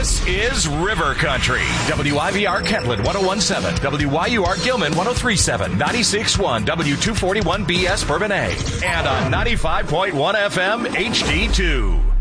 This is River Country. WIVR Kentland 101.7, WYUR Gilman 103.7, 96.1, W241BS Bourbonnais, and on 95.1 FM HD2.